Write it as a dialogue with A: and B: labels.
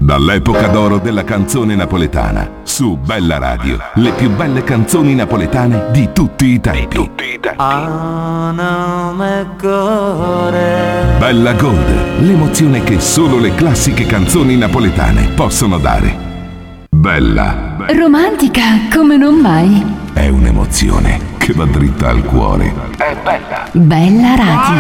A: Dall'epoca d'oro della canzone napoletana, su Bella Radio, le più belle canzoni napoletane di tutti i tempi. Bella Gold, l'emozione che solo le classiche canzoni napoletane possono dare. Bella.
B: Romantica come non mai.
A: È un'emozione che va dritta al cuore. È bella.
B: Bella Radio.